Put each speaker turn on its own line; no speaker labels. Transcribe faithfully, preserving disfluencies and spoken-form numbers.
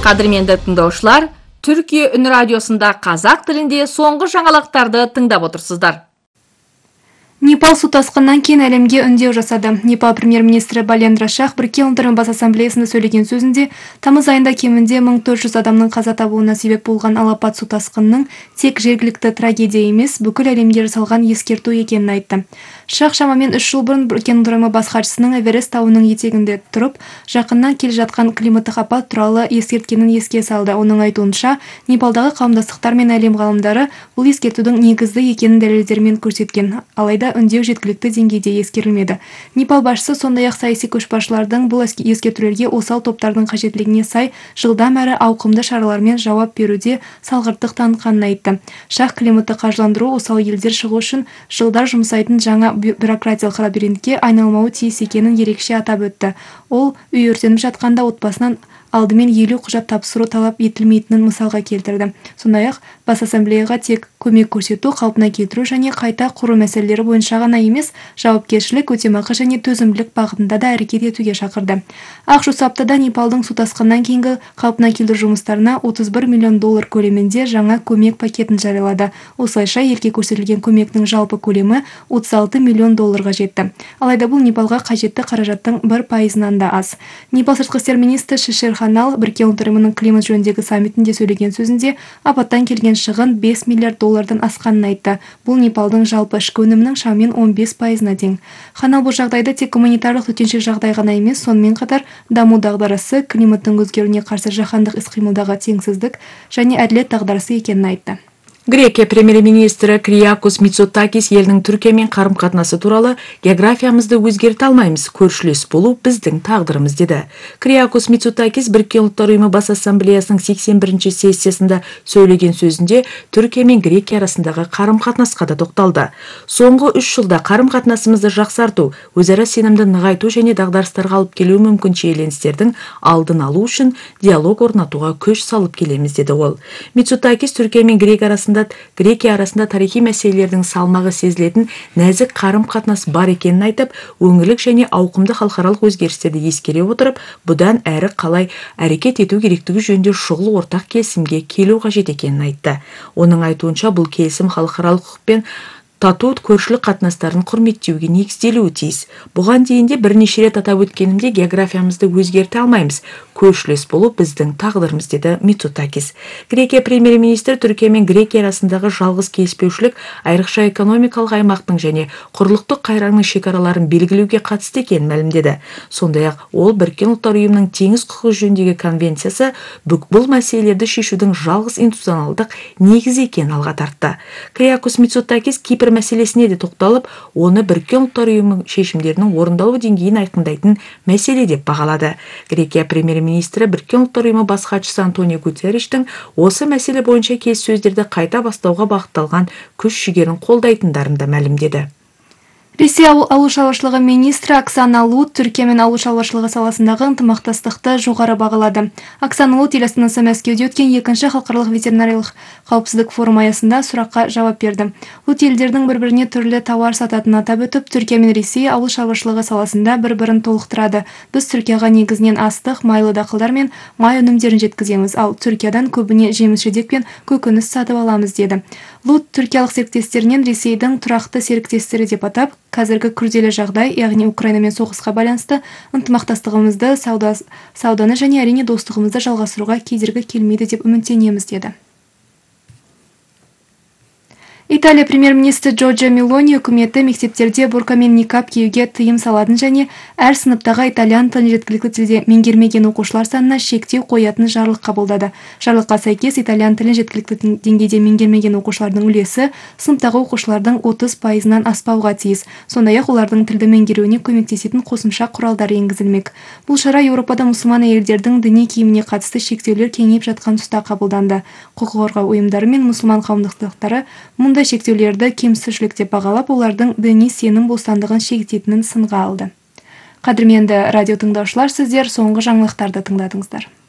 Кадырменді тыңдаушылар, Түркия үн радиосында қазақ тілінде соңғы жаңалықтарды тыңдап отырсыздар.
Непал су тасқынынан кейін әлемге үндеу жасады. Непал премьер-министрі Балендра Шах Біріккен ұлттар бас ассамблеясында сөйлеген сөзінде, тамыз айында кемінде мың төрт жүз адамның қаза табуына себеп болған алапат су тасқынының тек жергілікті трагедия емес, бүкіл әлемге жасалған ескерту екенін айтты. Шах шамамен үш жыл бұрын Біріккен ұлттар бас хатшысының Эверест тауының етегінде тұрып, жақыннан келе жатқан климаттық апат туралы ескерткенін еске салды. Оның айтуынша, Непалдағы қауымдастықтар мен әлем ғалымдары бұл ескертудің негізді екенін дәлелдермен көрсеткен. Алайда үндеу жеткілікті деңгейде ескерілмеді. Непал басшысы сондай-ақ саяси көшбасшылардың бұл ескертулерге осал топтардың қажеттілігіне сай жылдам әрі ауқымды шаралармен жауап беруде салғырттық танытқанын айтты. Шах климатты қаржыландыру осал елдер шығу үшін жылдар жұмсайтын жаңа бюрократиялық лабиринтке айналмауы тиіс екенін ерекше атап өтті. Ол үй өртеніп жатқанда отбасынан алдымен елу құжат тапсыру талап етілмейтінін мысалға келтірді. Сондай-ақ бас ассамблеяға тек көмек көрсету, қалпына келтіру және қайта құру мәселелері бойынша ғана емес, жауапкершілік, өтемақы және төзімділік бағытында да әрекет етуге шақырды. Ақш осы аптада Непалдың су тасқынынан кейінгі қалпына келтіру жұмыстарына отыз бір миллион доллар көлемінде жаңа көмек пакетін жариялады. Осылайша елге көрсетілген көмектің жалпы көлемі отыз алты миллион долларға жетті. Алайда бұл Непалға қажетті қаражаттың бір пайызынан да аз. Непал сыртқы істер министрі Шишер Ханал Біріккен ұлттар ұйымының климат жөніндегі саммитінде сөйлеген сөзінде апаттан келген шығын бес миллиард доллардан асқанын айтты. Бұл Непалдың жалпы ішкі өнімінің шамамен он бес пайызына тең. Ханал бұл жағдайды тек гуманитарлық төтенше жағдай ғана емес, сонымен қатар даму дағдарысы, климаттың өзгеруіне қарсы жаһандық іс-қимылдағы теңсіздік және әділет дағдарысы екенін айтты.
Грекия премьер-министрі Криакос Мицотакис елдің Түркиямен қарым-қатынасы туралы географиямызды өзгерте алмаймыз, көршілес болу біздің тағдырымыз деді. Криакос Мицотакис Біріккен ұлттар ұйымы бас ассамблеясының сексен бірінші сессиясында сөйлеген сөзінде Түркия мен Грекия арасындағы қарым-қатынасқа да тоқталды. Соңғы үш жылда қарым-қатынасымызды жақсарту, өзара сенімді нығайту және дағдарыстарға алып келуі мүмкін шиеленістердің алдын алу үшін диалог орнатуға күш салып келеміз деді ол. Мицотакис Түркия мен Грекия арасында Грекия арасында тарихи мәселелердің салмағы сезілетін нәзік қарым-қатынас бар екенін айтып, өңірлік және ауқымды халықаралық өзгерістерді ескере отырып, бұдан әрі қалай әрекет ету керектігі жөнінде шұғыл ортақ келісімге келу қажет екенін айтты. Оның айтуынша бұл келісім халықаралық құқықпен тату көршілік қатынастарын құрметтеуге негізделуі тиіс. Бұған дейін де бірнеше рет атап өткенімде географиямызды өзгерте алмаймыз, көршілес болу біздің тағдырымыз деді Мицотакис. Грекия премьер-министрі Түркия мен Грекия арасындағы жалғыз келіспеушілік айрықша экономикалық аймақтың және құрлықтық қайраңның шекараларын белгілеуге қатысты екенін мәлімдеді. Сондай-ақ ол Біріккен ұлттар ұйымының теңіз құқығы жөніндегі конвенциясы бұл мәселелерді шешудің жалғыз институционалдық негізі екенін алға тартты. Криакос Мицотакис Кипр мәселесіне де тоқталып, оны Біріккен ұлттар ұйымының шешімдерінің орындалу деңгейін айқындайтын мәселе деп бағалады. Грекия премьер-министрі Біріккен ұлттар ұйымы бас хатшысы Антонио Гутерриштің осы мәселе бойынша келіссөздерді қайта бастауға бағытталған күш-жігерін қолдайтындарын да мәлімдеді.
Ресей ауыл шаруашылығы министрі Оксана Лут Түркия мен ауыл шаруашылығы саласындағы ынтымақтастықты жоғары бағалады. Оксана Лут ел астанасы Мәскеуде өткен екінші халықаралық ветеринариялық қауіпсіздік форум аясында сұраққа жауап берді. Лут елдердің бір-біріне түрлі тауар сататынын атап өтіп, Түркия мен Ресей ауыл шаруашылығы саласында бір-бірін толықтырады. Біз Түркияға негізінен астық, майлы дақылдар мен май өнімдерін жеткіземіз, ал Түркиядан көбіне жеміс-жидек пен көкөніс сатып аламыз деді. Лут түркиялық серіктестерінен Ресейдің тұрақты серіктестері деп атап, қазіргі күрделі жағдай, яғни Украинамен соғысқа байланысты ынтымақтастығымызды, сауда, сауданы және әрине достығымызды жалғастыруға кедергі келмейді деп үміттенеміз деді. Италия премьер-министрі Джорджа Мелони үкіметі мектептерде бурка мен никап киюге тыйым салатын және әр сыныптағы итальян тілін жеткілікті тілде меңгермеген оқушылар санына шектеу қоятын жарлық қабылдады. Жарлыққа сәйкес итальян тілін жеткілікті деңгейде меңгермеген оқушылардың үлесі сыныптағы оқушылардың отыз пайызынан аспауға тиіс. Сондай-ақ олардың тілді меңгеруіне көмектесетін қосымша құралдар енгізілмек. Бұл шара Еуропада мұсылман әйелдердің діни киіміне қатысты шектеулер кеңейіп жатқан тұста қабылданды. Құқық қорғау ұйымдары мен мұсылман қауымдастықтары мұндай шектеулерді кемсітушілік деп бағалап, олардың діни сенім бостандығын шектетінін сынға алды. Қадірменді радио тыңдаушылар, сіздер соңғы жаңалықтарды тыңдадыңыздар.